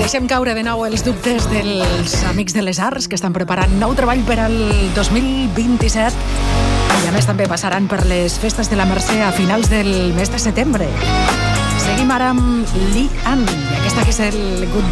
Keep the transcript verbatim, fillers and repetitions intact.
deixem caure de nou els dubtes dels Amics de les Arts, que estan preparant nou treball per al dos mil vint-i-set i a més també passaran per les festes de la Mercè a finals del mes de setembre. Seguim ara amb Lee Ann i aquesta que és el Goodbye.